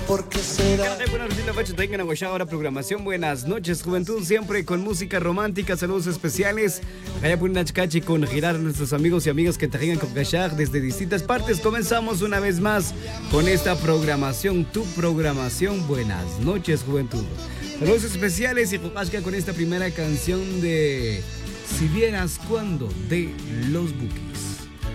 ¿Por qué será? Ahora programación. Buenas noches, juventud, siempre con música romántica. Saludos especiales. Allá por Nachcachi con girar a nuestros amigos y amigas que tengan con Kashak desde distintas partes. Comenzamos una vez más con esta programación, tu programación. Buenas noches, juventud. Saludos especiales y Kashak con esta primera canción de Si vieras cuando de Los Bukis.